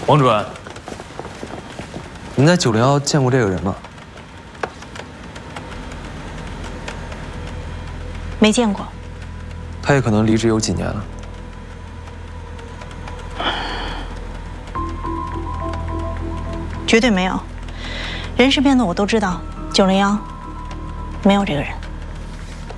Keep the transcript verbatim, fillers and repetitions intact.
王主任，您在九零幺见过这个人吗？ 没见过。 他也可能离职有几年了。 绝对没有，人事变动我都知道，九零幺没有这个人。